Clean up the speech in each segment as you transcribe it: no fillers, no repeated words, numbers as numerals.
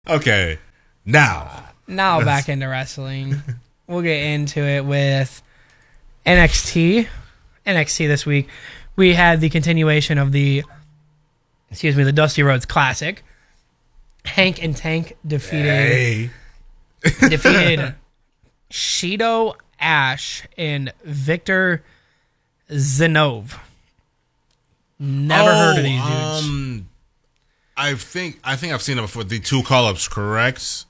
Okay, now back into wrestling. We'll get into it with NXT. NXT this week, we had the continuation of the Dusty Rhodes Classic. Hank and Tank defeated Shido, Ash, and Victor Zenov. Never heard of these dudes. I think I've seen them before. The two call-ups, correct?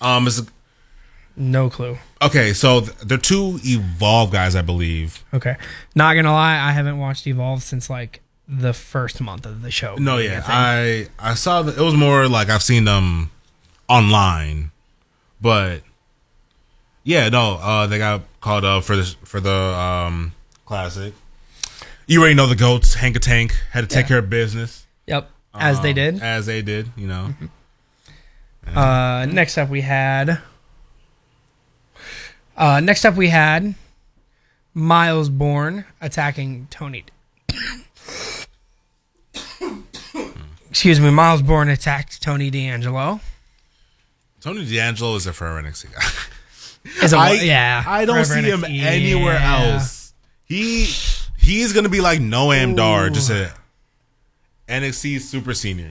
No clue. Okay, so they're two Evolve guys, I believe. Okay, not gonna lie, I haven't watched Evolve since like the first month of the show. No, yeah, I saw that it was more like I've seen them online, but yeah, no, they got called up for the Classic. You already know the goats. Hank and Tank had to take care of business. Yep, as they did, you know. Next up we had Miles Bourne attacking Tony. Excuse me, Miles Bourne attacked Tony D'Angelo. Tony D'Angelo is a forever NXT guy. I don't see him anywhere else. He's gonna be like Noam Dar, just a NXT super senior.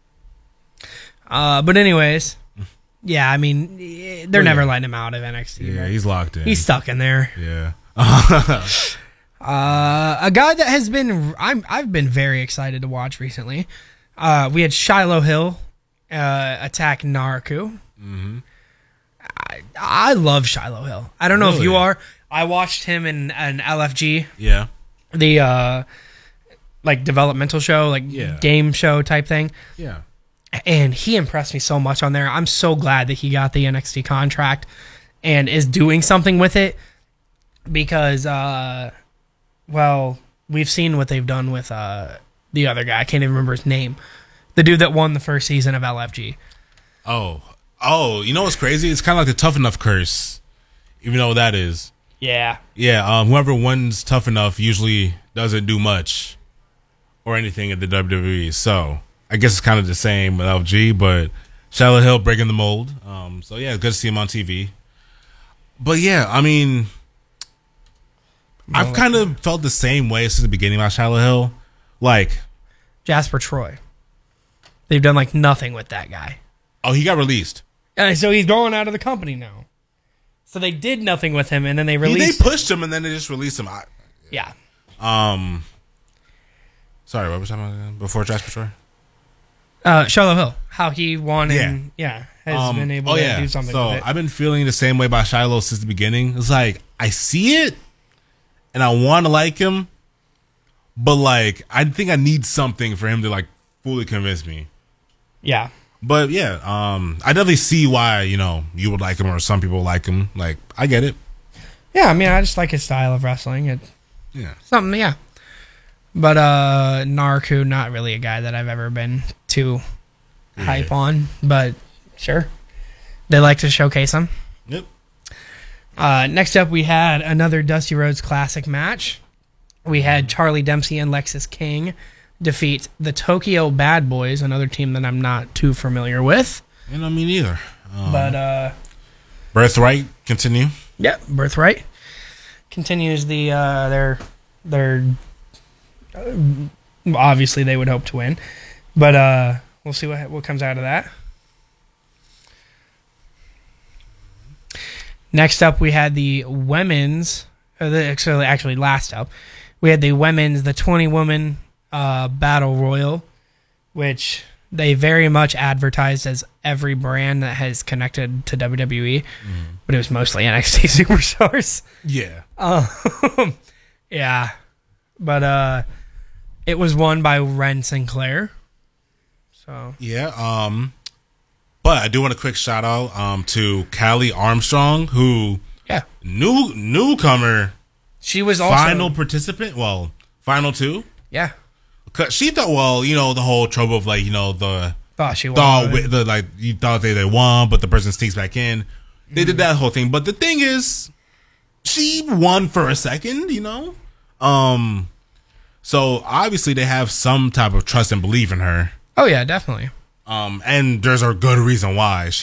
But anyways, yeah, I mean, they're never letting him out of NXT. Yeah, he's locked in. He's stuck in there. Yeah. A guy that has been I've been very excited to watch recently. We had Shiloh Hill attack Naruku. Mm-hmm. I love Shiloh Hill. I don't know if you are. I watched him in an LFG. Yeah. The like developmental show, like game show type thing. Yeah. And he impressed me so much on there. I'm so glad that he got the NXT contract and is doing something with it because, we've seen what they've done with the other guy. I can't even remember his name. The dude that won the first season of LFG. Oh, you know what's crazy? It's kind of like the Tough Enough curse, even though that is. Yeah. Yeah, whoever wins Tough Enough usually doesn't do much or anything at the WWE, so I guess it's kind of the same with LG, but Shiloh Hill breaking the mold. So yeah, it's good to see him on TV. But yeah, I mean, I've kind of felt the same way since the beginning about Shiloh Hill. Like Jasper Troy. They've done like nothing with that guy. Oh, he got released. So he's going out of the company now. So they did nothing with him, and then they released. They pushed him, and then they just released him. Yeah. Sorry, what was I talking about before Jasper Troy? Shiloh Hill, how he won and has been able to do something with it. I've been feeling the same way about Shiloh since the beginning. It's like I see it and I want to like him, but like I think I need something for him to like fully convince me. Yeah. But yeah, I definitely see why, you would like him or some people like him. Like I get it. Yeah, I mean I just like his style of wrestling. Something, yeah. But Naruku, not really a guy that I've ever been too hype on, but sure. They like to showcase him. Yep. Next up, we had another Dusty Rhodes Classic match. We had Charlie Dempsey and Lexis King defeat the Tokyo Bad Boys, another team that I'm not too familiar with. Me neither. But Birthright continue. Yep, Birthright continues the their obviously they would hope to win, but we'll see what comes out of that. Next up, we had the women's. Actually, last up, we had the women's, the 20-woman battle royal, which they very much advertised as every brand that has connected to WWE, but it was mostly NXT Superstars. Yeah. Yeah, but it was won by Ren Sinclair. So yeah, but I do want a quick shout out to Callie Armstrong, who newcomer. She was also final participant. Well, final two. Yeah, cause she thought, the whole trope of thought she won. You thought they won, but the person sneaks back in. They did that whole thing, but the thing is, she won for a second. So obviously they have some type of trust and belief in her. Oh yeah, definitely. And there's a good reason why.